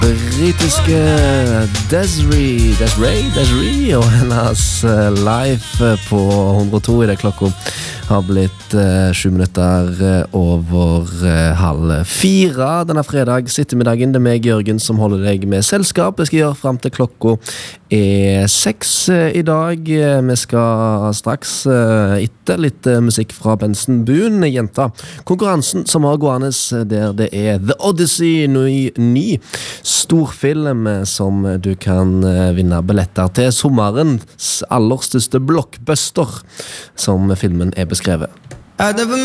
Britiske Desiree og hennes live på 102 I det klokka har blitt 7 minutter over 3:30 denne fredag. Sittemiddagen, det meg Jørgen som holder deg med selskap. Jeg skal gjøre frem til klokka 6 I dag. Vi skal straks etter litt musikk fra Benson Boone, jenta. Konkurransen som har gående der det The Odyssey, ny storfilm som du kan vinne billetter til sommerens aller største blockbuster, som filmen beskrevet.